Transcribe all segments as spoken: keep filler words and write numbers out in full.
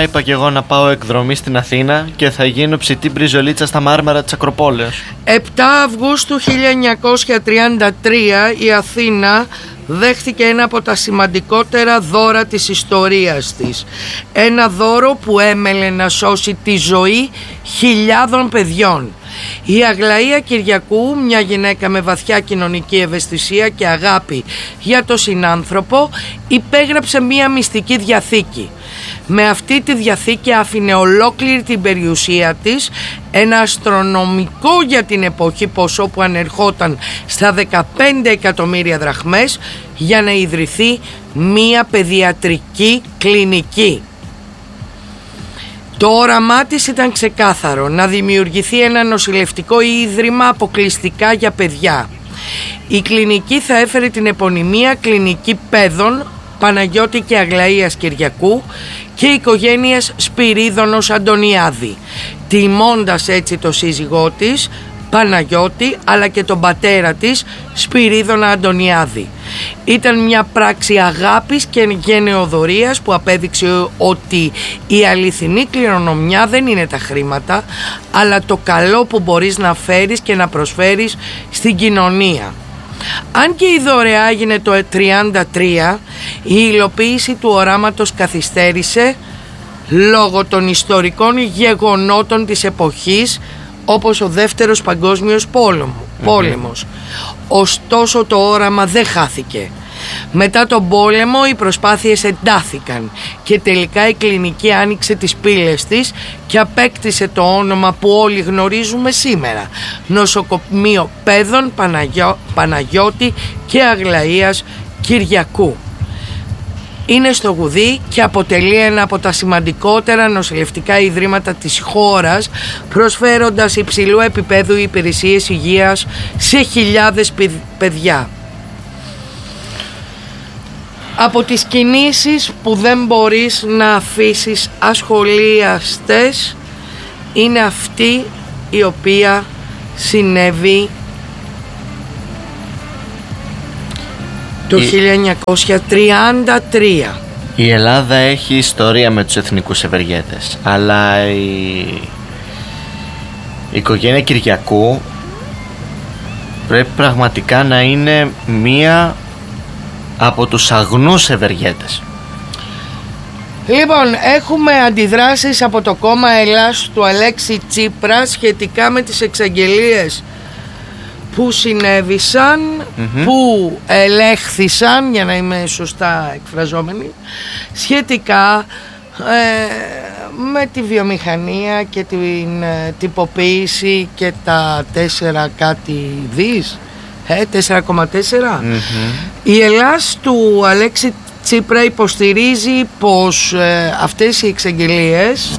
Αθήνα είπα και εγώ να πάω εκδρομή στην Αθήνα και θα γίνω ψητή μπριζολίτσα στα μάρμαρα της Ακροπόλεως. επτά Αυγούστου χίλια εννιακόσια τριάντα τρία η Αθήνα δέχθηκε ένα από τα σημαντικότερα δώρα της ιστορίας της. Ένα δώρο που έμελε να σώσει τη ζωή χιλιάδων παιδιών. Η Αγλαία Κυριακού, μια γυναίκα με βαθιά κοινωνική ευαισθησία και αγάπη για το συνάνθρωπο, υπέγραψε μια μυστική διαθήκη. Με αυτή τη διαθήκη άφηνε ολόκληρη την περιουσία της, ένα αστρονομικό για την εποχή ποσό που ανερχόταν στα δεκαπέντε εκατομμύρια δραχμές, για να ιδρυθεί μια παιδιατρική κλινική. Το όραμά της ήταν ξεκάθαρο, να δημιουργηθεί ένα νοσηλευτικό ίδρυμα αποκλειστικά για παιδιά. Η κλινική θα έφερε την επωνυμία Κλινική Παιδών Παναγιώτη και Αγλαΐας Κυριακού και οικογένειας Σπυρίδωνος Αντωνιάδη, τιμώντας έτσι το σύζυγό της Παναγιώτη αλλά και τον πατέρα της Σπυρίδωνα Αντωνιάδη. Ήταν μια πράξη αγάπης και γενεοδορίας που απέδειξε ότι η αληθινή κληρονομιά δεν είναι τα χρήματα, αλλά το καλό που μπορείς να φέρεις και να προσφέρεις στην κοινωνία. Αν και η δωρεά έγινε το τριάντα τρία, η υλοποίηση του οράματος καθυστέρησε λόγω των ιστορικών γεγονότων της εποχής, όπως ο Δεύτερος Παγκόσμιος Πόλεμος. Ωστόσο το όραμα δεν χάθηκε. Μετά τον πόλεμο οι προσπάθειες εντάθηκαν και τελικά η κλινική άνοιξε τις πύλες της και απέκτησε το όνομα που όλοι γνωρίζουμε σήμερα, Νοσοκομείο Παιδών Παναγιώ... Παναγιώτη και Αγλαΐας Κυριακού. Είναι στο Γουδί και αποτελεί ένα από τα σημαντικότερα νοσηλευτικά ιδρύματα της χώρας, προσφέροντας υψηλού επίπεδου υπηρεσίες υγείας σε χιλιάδες παιδιά. Από τις κινήσεις που δεν μπορείς να αφήσεις ασχολίαστες είναι αυτή η οποία συνέβη το η... χίλια εννιακόσια τριάντα τρία. Η Ελλάδα έχει ιστορία με τους εθνικούς ευεργέτες, αλλά η, η οικογένεια Κυριακού πρέπει πραγματικά να είναι μία από τους αγνούς ευεργέτες. Λοιπόν, έχουμε αντιδράσεις από το κόμμα Ελλάς του Αλέξη Τσίπρα σχετικά με τις εξαγγελίες που συνέβησαν, mm-hmm. που ελέγχθησαν, για να είμαι σωστά εκφραζόμενη, σχετικά ε, με τη βιομηχανία και την ε, τυποποίηση και τα τέσσερα κάτι δις, ε, τέσσερα κόμμα τέσσερα. Mm-hmm. Η Ελλάς του Αλέξη Τσίπρα υποστηρίζει πως ε, αυτές οι εξαγγελίες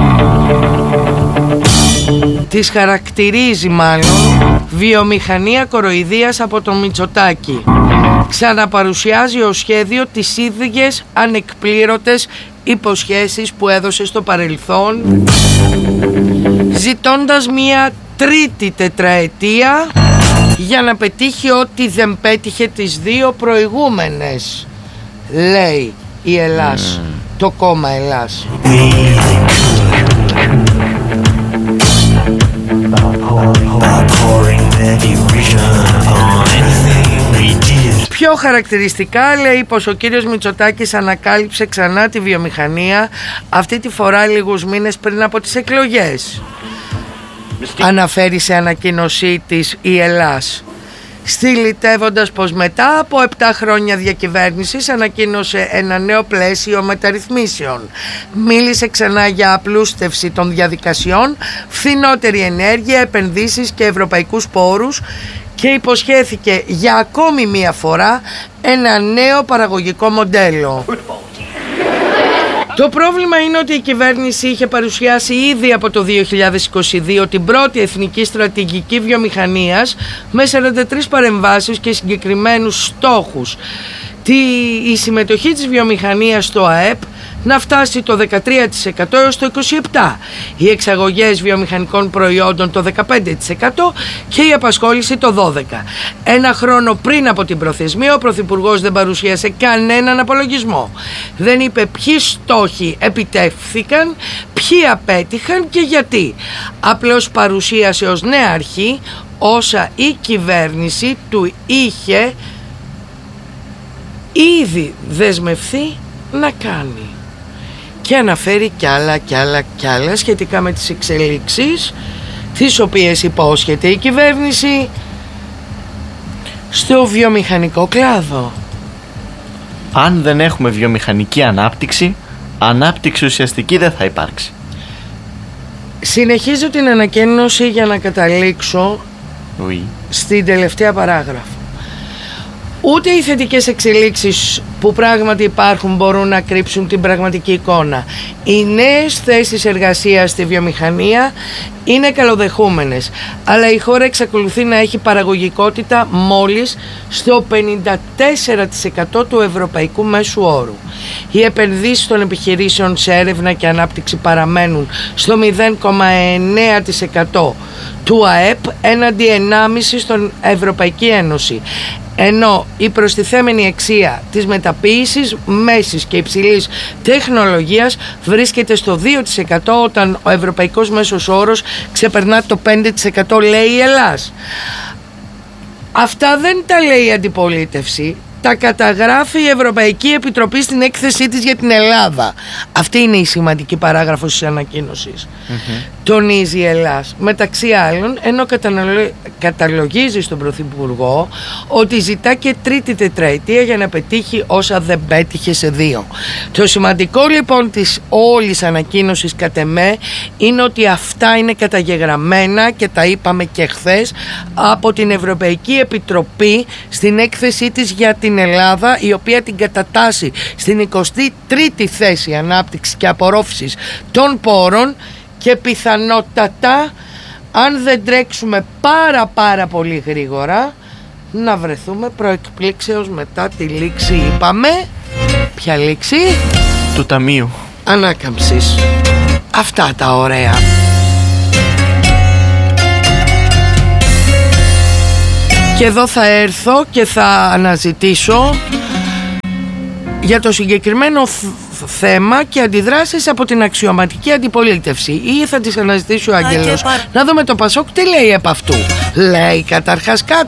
τις χαρακτηρίζει μάλλον βιομηχανία κοροϊδίας από τον Μητσοτάκη. Ξαναπαρουσιάζει ως σχέδιο τις ίδιες ανεκπλήρωτες υποσχέσεις που έδωσε στο παρελθόν, ζητώντας μια τρίτη τετραετία για να πετύχει ό,τι δεν πέτυχε τις δύο προηγούμενες, λέει η Ελλάς, mm. το κόμμα Ελλάς. Πιο χαρακτηριστικά λέει πως ο κύριος Μητσοτάκης ανακάλυψε ξανά τη βιομηχανία, αυτή τη φορά λίγους μήνες πριν από τις εκλογές. Αναφέρει σε ανακοίνωσή της η Ελλάς, στυλιτεύοντας πως μετά από επτά χρόνια διακυβέρνησης ανακοίνωσε ένα νέο πλαίσιο μεταρρυθμίσεων. Μίλησε ξανά για απλούστευση των διαδικασιών, φθηνότερη ενέργεια, επενδύσεις και ευρωπαϊκούς πόρους και υποσχέθηκε για ακόμη μία φορά ένα νέο παραγωγικό μοντέλο. Το πρόβλημα είναι ότι η κυβέρνηση είχε παρουσιάσει ήδη από το δύο χιλιάδες είκοσι δύο την πρώτη εθνική στρατηγική βιομηχανίας με σαράντα τρεις παρεμβάσεις και συγκεκριμένους στόχους. Η συμμετοχή της βιομηχανίας στο ΑΕΠ να φτάσει το δεκατρία τοις εκατό έως το είκοσι επτά τοις εκατό, οι εξαγωγές βιομηχανικών προϊόντων το δεκαπέντε τοις εκατό και η απασχόληση το δώδεκα τοις εκατό. Ένα χρόνο πριν από την προθεσμία ο Πρωθυπουργός δεν παρουσίασε κανέναν απολογισμό. Δεν είπε ποιοι στόχοι επιτεύχθηκαν, ποιοι απέτυχαν και γιατί. Απλώς παρουσίασε ως νέα αρχή όσα η κυβέρνηση του είχε ήδη δεσμευθεί να κάνει. Και αναφέρει κι άλλα κι άλλα κι άλλα σχετικά με τις εξελίξεις τις οποίες υπόσχεται η κυβέρνηση στο βιομηχανικό κλάδο. Αν δεν έχουμε βιομηχανική ανάπτυξη, ανάπτυξη ουσιαστική δεν θα υπάρξει. Συνεχίζω την ανακοίνωση για να καταλήξω Oui. στην τελευταία παράγραφο. Ούτε οι θετικές εξελίξεις που πράγματι υπάρχουν μπορούν να κρύψουν την πραγματική εικόνα. Οι νέες θέσεις εργασίας στη βιομηχανία είναι καλοδεχούμενες, αλλά η χώρα εξακολουθεί να έχει παραγωγικότητα μόλις στο πενήντα τέσσερα τοις εκατό του ευρωπαϊκού μέσου όρου. Οι επενδύσεις των επιχειρήσεων σε έρευνα και ανάπτυξη παραμένουν στο μηδέν κόμμα εννέα τοις εκατό του ΑΕΠ έναντι ενάμιση τοις εκατό στην Ευρωπαϊκή Ένωση, ενώ η προστιθέμενη αξία της μεταποίησης μέσης και υψηλής τεχνολογίας βρίσκεται στο δύο τοις εκατό, όταν ο ευρωπαϊκός μέσος όρος ξεπερνά το πέντε τοις εκατό, λέει η Ελλάς. Αυτά δεν τα λέει η αντιπολίτευση, τα καταγράφει η Ευρωπαϊκή Επιτροπή στην έκθεσή της για την Ελλάδα. Αυτή είναι η σημαντική παράγραφος της ανακοίνωσης. Mm-hmm. Τονίζει η Ελλάς, μεταξύ άλλων, ενώ καταλογίζει στον Πρωθυπουργό ότι ζητά και τρίτη τετραετία για να πετύχει όσα δεν πέτυχε σε δύο. Το σημαντικό λοιπόν της όλης ανακοίνωσης κατ' εμέ είναι ότι αυτά είναι καταγεγραμμένα και τα είπαμε και χθες από την Ευρωπαϊκή Επιτροπή στην έκθεσή της για την Ελλάδα, η οποία την κατατάσσει στην εικοστή τρίτη θέση ανάπτυξης και απορρόφησης των πόρων και πιθανότατα, αν δεν τρέξουμε πάρα πάρα πολύ γρήγορα, να βρεθούμε προεκπλήξεως μετά τη λήξη, είπαμε, ποια λήξη? Του Ταμείου Ανάκαμψης. Αυτά τα ωραία. Και εδώ θα έρθω και θα αναζητήσω για το συγκεκριμένο θέμα και αντιδράσεις από την αξιωματική αντιπολίτευση, ή θα τις αναζητήσει ο Άγγελος. Να δούμε το Πασόκ τι λέει επ' αυτού. Λέει καταρχάς κάτι.